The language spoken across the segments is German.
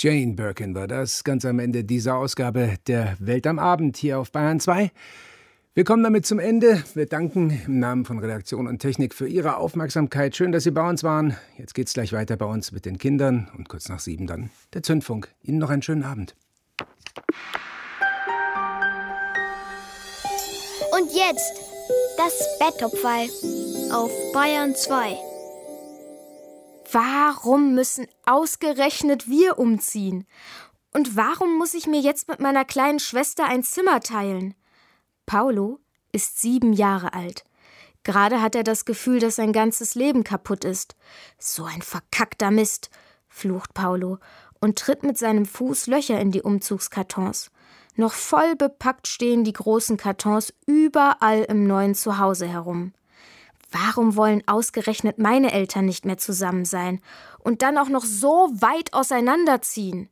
Jane Birkin war das, ganz am Ende dieser Ausgabe der Welt am Abend hier auf Bayern 2. Wir kommen damit zum Ende. Wir danken im Namen von Redaktion und Technik für Ihre Aufmerksamkeit. Schön, dass Sie bei uns waren. Jetzt geht's gleich weiter bei uns mit den Kindern und kurz nach 7 dann der Zündfunk. Ihnen noch einen schönen Abend. Und jetzt das Betttopfei auf Bayern 2. Warum müssen ausgerechnet wir umziehen? Und warum muss ich mir jetzt mit meiner kleinen Schwester ein Zimmer teilen? Paulo ist 7 Jahre alt. Gerade hat er das Gefühl, dass sein ganzes Leben kaputt ist. So ein verkackter Mist, flucht Paulo und tritt mit seinem Fuß Löcher in die Umzugskartons. Noch voll bepackt stehen die großen Kartons überall im neuen Zuhause herum. Warum wollen ausgerechnet meine Eltern nicht mehr zusammen sein und dann auch noch so weit auseinanderziehen?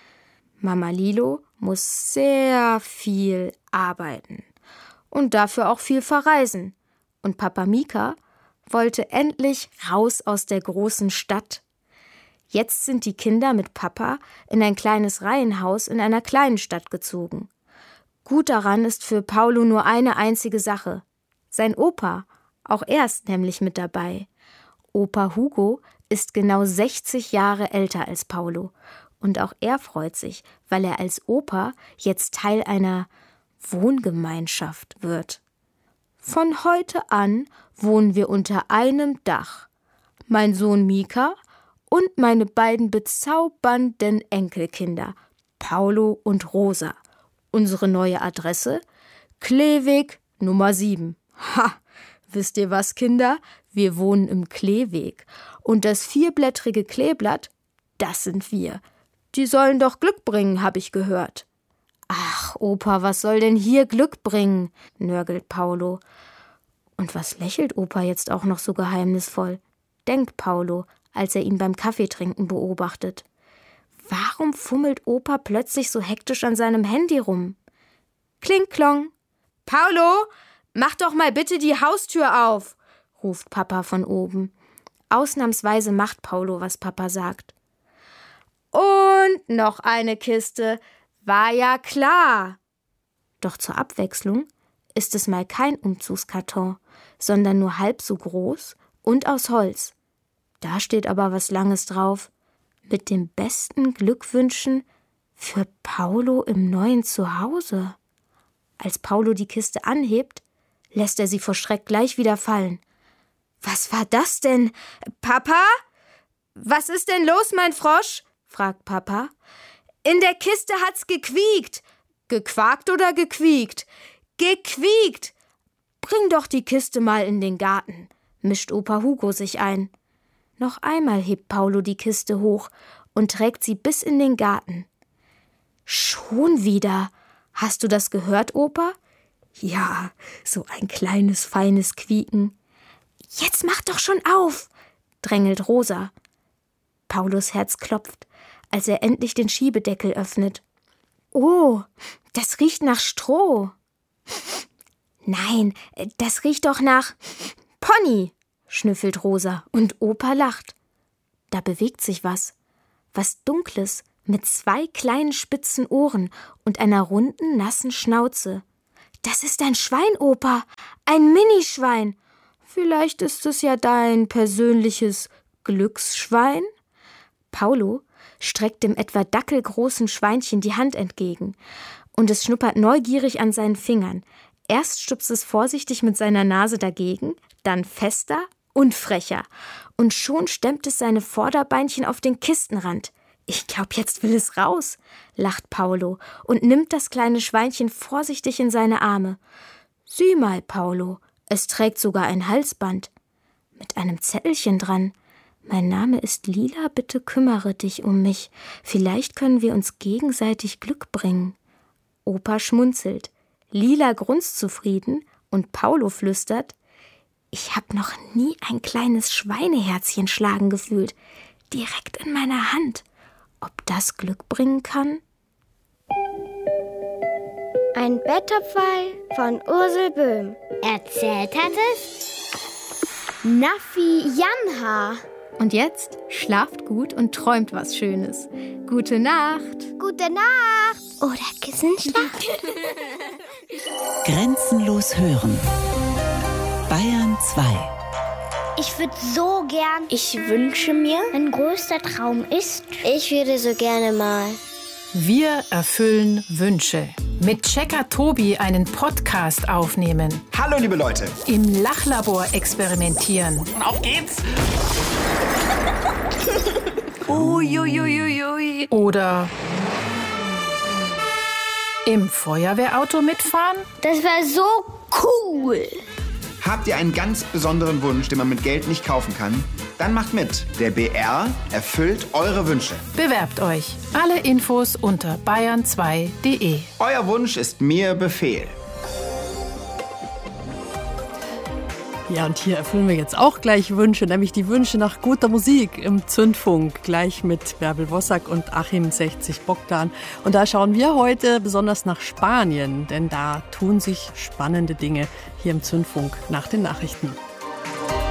Mama Lilo muss sehr viel arbeiten und dafür auch viel verreisen. Und Papa Mika wollte endlich raus aus der großen Stadt. Jetzt sind die Kinder mit Papa in ein kleines Reihenhaus in einer kleinen Stadt gezogen. Gut daran ist für Paulo nur eine einzige Sache. Sein Opa, auch er ist nämlich mit dabei. Opa Hugo ist genau 60 Jahre älter als Paulo. Und auch er freut sich, weil er als Opa jetzt Teil einer Wohngemeinschaft wird. Von heute an wohnen wir unter einem Dach. Mein Sohn Mika und meine beiden bezaubernden Enkelkinder, Paulo und Rosa. Unsere neue Adresse? Kleeweg Nummer 7. Ha! Wisst ihr was, Kinder? Wir wohnen im Kleeweg. Und das 4-blättrige Kleeblatt, das sind wir. Die sollen doch Glück bringen, habe ich gehört. Ach, Opa, was soll denn hier Glück bringen? Nörgelt Paulo. Und was lächelt Opa jetzt auch noch so geheimnisvoll? Denkt Paulo, als er ihn beim Kaffeetrinken beobachtet. Warum fummelt Opa plötzlich so hektisch an seinem Handy rum? Kling-klong. Paulo, mach doch mal bitte die Haustür auf, ruft Papa von oben. Ausnahmsweise macht Paulo, was Papa sagt. Und noch eine Kiste. War ja klar. Doch zur Abwechslung ist es mal kein Umzugskarton, sondern nur halb so groß und aus Holz. Da steht aber was Langes drauf. Mit den besten Glückwünschen für Paulo im neuen Zuhause. Als Paulo die Kiste anhebt, lässt er sie vor Schreck gleich wieder fallen. Was war das denn? Papa? Was ist denn los, mein Frosch? Fragt Papa. In der Kiste hat's gequiekt. Gequakt oder gequiekt? Gequiekt! Bring doch die Kiste mal in den Garten, mischt Opa Hugo sich ein. Noch einmal hebt Paulo die Kiste hoch und trägt sie bis in den Garten. Schon wieder? Hast du das gehört, Opa? Ja, so ein kleines, feines Quieken. Jetzt mach doch schon auf, drängelt Rosa. Paulos Herz klopft, als er endlich den Schiebedeckel öffnet. Oh, das riecht nach Stroh. Nein, das riecht doch nach Pony, schnüffelt Rosa und Opa lacht. Da bewegt sich was Dunkles mit 2 kleinen spitzen Ohren und einer runden, nassen Schnauze. Das ist ein Schwein, Opa, ein Minischwein. Vielleicht ist es ja dein persönliches Glücksschwein? Paulo streckt dem etwa dackelgroßen Schweinchen die Hand entgegen und es schnuppert neugierig an seinen Fingern. Erst stupst es vorsichtig mit seiner Nase dagegen, dann fester und frecher. Und schon stemmt es seine Vorderbeinchen auf den Kistenrand. Ich glaub, jetzt will es raus, lacht Paulo und nimmt das kleine Schweinchen vorsichtig in seine Arme. Sieh mal, Paulo, es trägt sogar ein Halsband. Mit einem Zettelchen dran. Mein Name ist Lila, bitte kümmere dich um mich. Vielleicht können wir uns gegenseitig Glück bringen. Opa schmunzelt. Lila grunzt zufrieden und Paulo flüstert, ich hab noch nie ein kleines Schweineherzchen schlagen gefühlt. Direkt in meiner Hand. Ob das Glück bringen kann? Ein Betttopfei von Ursel Böhm. Erzählt hat es Naffi Janha. Und jetzt schlaft gut und träumt was Schönes. Gute Nacht. Gute Nacht. Oder Kissenschlacht. Grenzenlos hören. Bayern 2. Ich würde so gern. Ich wünsche mir, mein größter Traum ist. Ich würde so gerne mal. Wir erfüllen Wünsche. Mit Checker Tobi einen Podcast aufnehmen. Hallo liebe Leute. Im Lachlabor experimentieren. Auf geht's. Uiuiuiui. Oder im Feuerwehrauto mitfahren? Das war so cool. Habt ihr einen ganz besonderen Wunsch, den man mit Geld nicht kaufen kann? Dann macht mit. Der BR erfüllt eure Wünsche. Bewerbt euch. Alle Infos unter bayern2.de. Euer Wunsch ist mir Befehl. Ja, und hier erfüllen wir jetzt auch gleich Wünsche, nämlich die Wünsche nach guter Musik im Zündfunk, gleich mit Bärbel Wossack und Achim 60 Bogdan. Und da schauen wir heute besonders nach Spanien, denn da tun sich spannende Dinge hier im Zündfunk nach den Nachrichten.